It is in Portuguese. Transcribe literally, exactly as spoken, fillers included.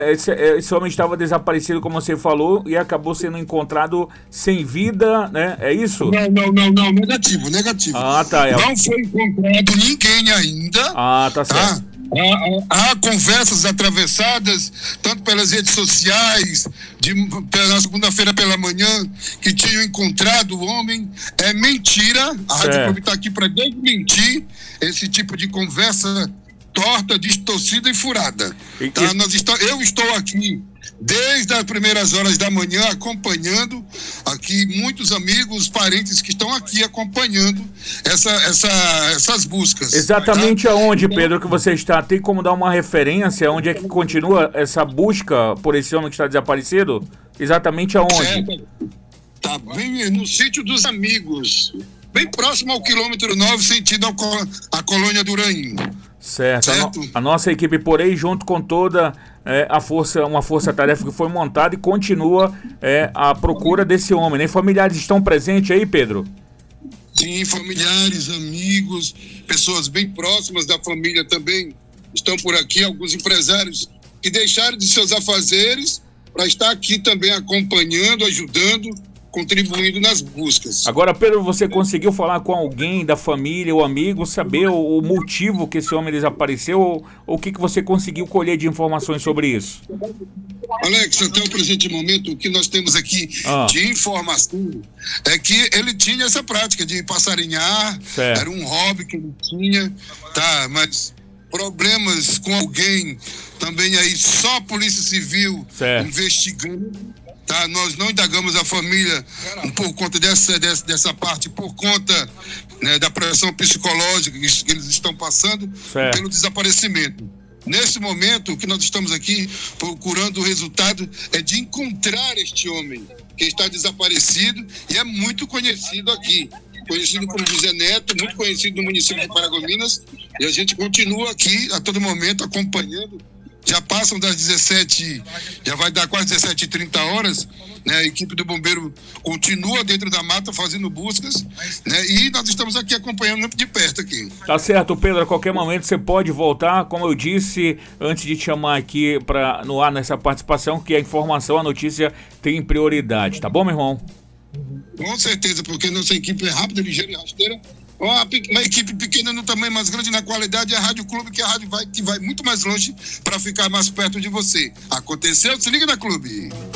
esse, esse homem estava desaparecido, como você falou, e acabou sendo encontrado sem vida, né? É isso? Não, não, não, não, negativo, negativo. Ah, tá. É... Não foi encontrado ninguém ainda. Ah, tá certo. Tá? Há, há conversas atravessadas, tanto pelas redes sociais, de, na segunda-feira pela manhã, que tinham encontrado o homem. É mentira. A Rádio Clube está aqui para desmentir esse tipo de conversa torta, distorcida e furada. E, tá? e... Nós está, eu estou aqui desde as primeiras horas da manhã acompanhando aqui muitos amigos, parentes que estão aqui acompanhando essa, essa, essas buscas. Exatamente tá? Aonde, Pedro, que você está? Tem como dar uma referência? Onde é que continua essa busca por esse homem que está desaparecido? Exatamente aonde? Certo. Tá bem no sítio dos amigos, bem próximo ao quilômetro nove, sentido à colônia do Uraim. Certo. certo. A, no, a nossa equipe Porém, junto com toda é, a força, uma força-tarefa que foi montada e continua é, a procura desse homem, né? Familiares estão presentes aí, Pedro? Sim, familiares, amigos, pessoas bem próximas da família também estão por aqui, alguns empresários que deixaram de seus afazeres para estar aqui também acompanhando, ajudando, contribuindo nas buscas. Agora, Pedro, você conseguiu falar com alguém da família ou amigo, saber o, o motivo que esse homem desapareceu, ou o que, que você conseguiu colher de informações sobre isso? Alex, até o presente momento, o que nós temos aqui ah. de informação é que ele tinha essa prática de passarinhar, certo. Era um hobby que ele tinha, tá, mas problemas com alguém, também aí só a Polícia Civil certo. Investigando. Tá, nós não indagamos a família por conta dessa, dessa, dessa parte, por conta, né, da pressão psicológica que eles estão passando certo. Pelo desaparecimento. Nesse momento, o que nós estamos aqui procurando o resultado é de encontrar este homem que está desaparecido e é muito conhecido aqui. Conhecido como José Neto, muito conhecido no município de Paragominas, e a gente continua aqui a todo momento acompanhando. Já passam das dezessete, já vai dar quase dezessete e trinta horas, né? A equipe do bombeiro continua dentro da mata fazendo buscas, né? E nós estamos aqui acompanhando de perto aqui. Tá certo, Pedro, a qualquer momento você pode voltar, como eu disse antes de te chamar aqui para no ar nessa participação, que a informação, a notícia tem prioridade, tá bom, meu irmão? Com certeza, porque nossa equipe é rápida, ligeira e rasteira. Uma, uma equipe pequena no tamanho, mais grande na qualidade, é a Rádio Clube, que é a rádio vai, que vai muito mais longe para ficar mais perto de você. Aconteceu? Se liga na Clube.